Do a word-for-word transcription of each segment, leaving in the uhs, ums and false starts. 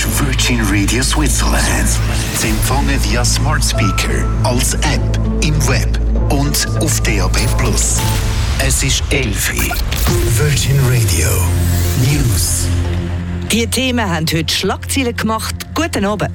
ist Virgin Radio Switzerland. Sie empfangen via Smart Speaker, als App, im Web und auf D A B plus. Es ist elf Uhr. Virgin Radio News. Die Themen haben heute Schlagzeilen gemacht. Guten Abend.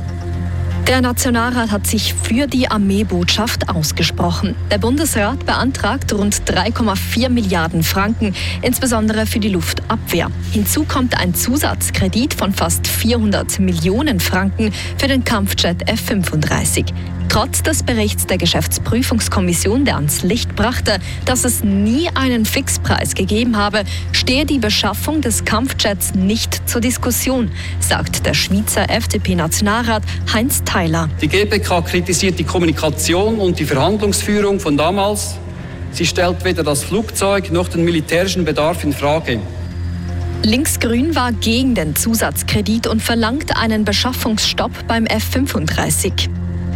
Der Nationalrat hat sich für die Armeebotschaft ausgesprochen. Der Bundesrat beantragt rund drei Komma vier Milliarden Franken, insbesondere für die Luftabwehr. Hinzu kommt ein Zusatzkredit von fast vierhundert Millionen Franken für den Kampfjet F fünfunddreißig. Trotz des Berichts der Geschäftsprüfungskommission, der ans Licht brachte, dass es nie einen Fixpreis gegeben habe, stehe die Beschaffung des Kampfjets nicht zur Diskussion, sagt der Schweizer F D P-Nationalrat Heinz Theiler. Die G B K kritisiert die Kommunikation und die Verhandlungsführung von damals. Sie stellt weder das Flugzeug noch den militärischen Bedarf in Frage. Linksgrün war gegen den Zusatzkredit und verlangt einen Beschaffungsstopp beim F fünfunddreißig.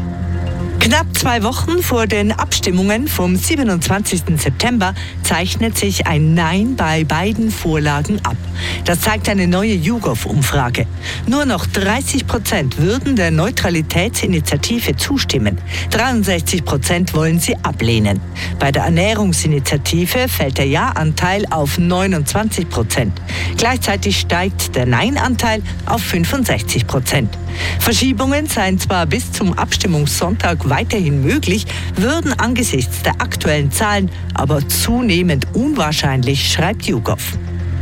Knapp zwei Wochen vor den Abstimmungen vom siebenundzwanzigsten September zeichnet sich ein Nein bei beiden Vorlagen ab. Das zeigt eine neue YouGov-Umfrage. Nur noch dreißig Prozent würden der Neutralitätsinitiative zustimmen. dreiundsechzig Prozent wollen sie ablehnen. Bei der Ernährungsinitiative fällt der Ja-Anteil auf neunundzwanzig Prozent. Gleichzeitig steigt der Nein-Anteil auf fünfundsechzig Prozent. Verschiebungen seien zwar bis zum Abstimmungssonntag weiterhin möglich, würden angesichts der aktuellen Zahlen aber zunehmend unwahrscheinlich, schreibt YouGov.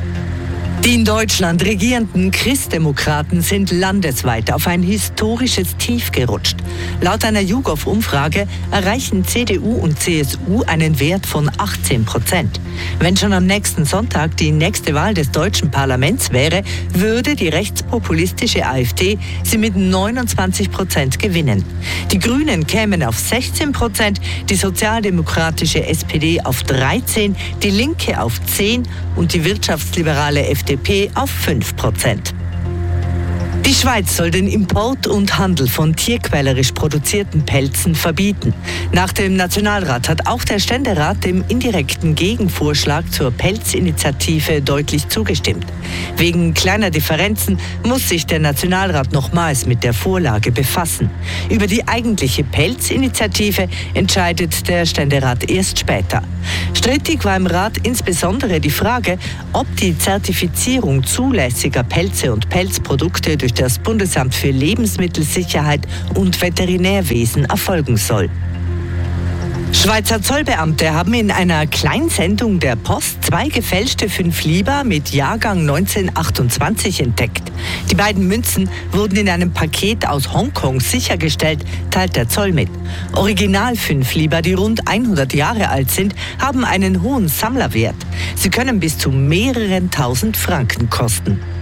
Die in Deutschland regierenden Christdemokraten sind landesweit auf ein historisches Tief gerutscht. Laut einer YouGov-Umfrage erreichen C D U und C S U einen Wert von achtzehn Prozent. Wenn schon am nächsten Sonntag die nächste Wahl des deutschen Parlaments wäre, würde die rechtspopulistische AfD sie mit neunundzwanzig Prozent gewinnen. Die Grünen kämen auf sechzehn Prozent, die sozialdemokratische S P D auf dreizehn, die Linke auf zehn und die wirtschaftsliberale F D P auf fünf Prozent. Die Schweiz soll den Import und Handel von tierquälerisch produzierten Pelzen verbieten. Nach dem Nationalrat hat auch der Ständerat dem indirekten Gegenvorschlag zur Pelzinitiative deutlich zugestimmt. Wegen kleiner Differenzen muss sich der Nationalrat nochmals mit der Vorlage befassen. Über die eigentliche Pelzinitiative entscheidet der Ständerat erst später. Strittig war im Rat insbesondere die Frage, ob die Zertifizierung zulässiger Pelze und Pelzprodukte durch das Bundesamt für Lebensmittelsicherheit und Veterinärwesen erfolgen soll. Schweizer Zollbeamte haben in einer Kleinsendung der Post zwei gefälschte fünf Lieber mit Jahrgang neunzehnhundertachtundzwanzig entdeckt. Die beiden Münzen wurden in einem Paket aus Hongkong sichergestellt, teilt der Zoll mit. Original fünf Lieber, die rund hundert Jahre alt sind, haben einen hohen Sammlerwert. Sie können bis zu mehreren tausend Franken kosten.